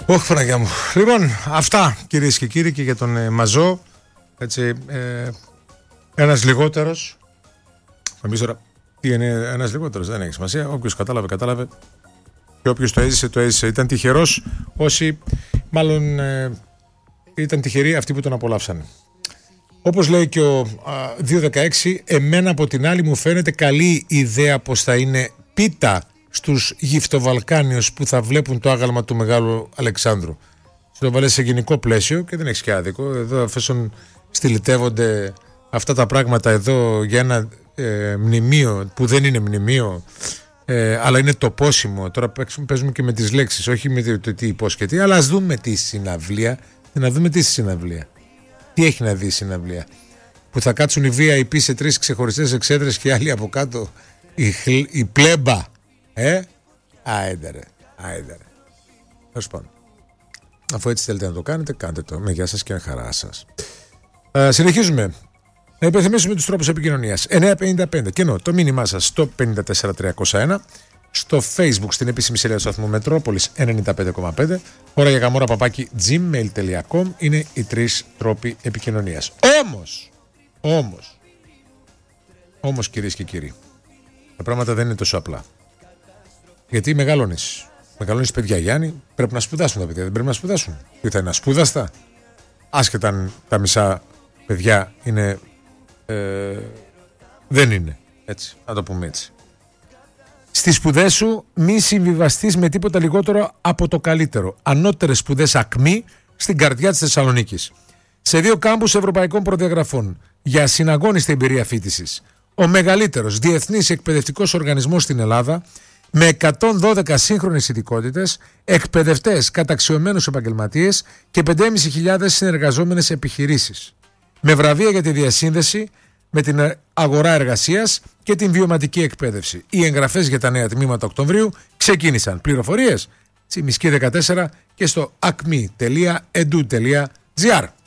Όχι, Παναγιά μου. Λοιπόν, αυτά κυρίες και κύριοι και για τον Μαζό. Έτσι, ένας λιγότερος. Θα μπει τώρα, τι είναι ένας λιγότερος, δεν έχει σημασία. Όποιος κατάλαβε, κατάλαβε. Και όποιος το έζησε, το έζησε. Ήταν τυχερός όσοι, μάλλον ήταν τυχεροί αυτοί που τον απολαύσανε. Όπως λέει και ο 216, εμένα από την άλλη μου φαίνεται καλή ιδέα πως θα είναι πίτα στους γυφτοβαλκάνιους που θα βλέπουν το άγαλμα του Μεγάλου Αλεξάνδρου. Στο βάλες σε γενικό πλαίσιο και δεν έχεις και άδικο. Εδώ αφήσουν στυλιτεύονται αυτά τα πράγματα εδώ για ένα μνημείο που δεν είναι μνημείο, αλλά είναι τοπόσιμο. Τώρα παίζουμε και με τις λέξεις, όχι με το τι υπόσχετη, αλλά ας δούμε τη συναυλία. Να δούμε τι στη συναυλία. Τι έχει να δει η συναυλία. Που θα κάτσουν οι VIP σε 3 ξεχωριστές εξέδρες και άλλοι από κάτω η πλέμπα. Άιντε ρε. Τέλος πάντων. Αφού έτσι θέλετε να το κάνετε, κάντε το. Με γεια σας και χαρά σας. Συνεχίζουμε. Να υπενθυμίσουμε τους τρόπους επικοινωνίας. 955 και ενώ το μήνυμά σας στο 54301, στο Facebook στην επίσημη σελίδα του σταθμού Μετρόπολης 95,5, ώρα για καμόρα παπάκι gmail.com είναι οι 3 τρόποι επικοινωνίας. Όμως κυρίες και κύριοι, τα πράγματα δεν είναι τόσο απλά. Γιατί μεγαλώνεις παιδιά, Γιάννη, πρέπει να σπουδάσουν τα παιδιά, δεν πρέπει να σπουδάσουν. Τι θα είναι ασπούδαστα, άσχετα αν τα μισά παιδιά είναι, δεν είναι, έτσι, να το πούμε έτσι. Στις σπουδές σου μη συμβιβαστείς με τίποτα λιγότερο από το καλύτερο. Ανώτερες σπουδές ΑΚΜΗ στην καρδιά της Θεσσαλονίκης. Σε 2 κάμπους ευρωπαϊκών προδιαγραφών για συναγώνιστη εμπειρία φοιτησης. Ο μεγαλύτερος διεθνής εκπαιδευτικός οργανισμός στην Ελλάδα, με 112 σύγχρονες ειδικότητες, εκπαιδευτές, καταξιωμένους επαγγελματίες και 5.500 συνεργαζόμενες επιχειρήσεις. Με βραβεία για τη διασύνδεση με την αγορά εργασίας και την βιωματική εκπαίδευση. Οι εγγραφές για τα νέα τμήματα Οκτωβρίου ξεκίνησαν. Πληροφορίες Τσιμισκή 14 και στο acme.edu.gr.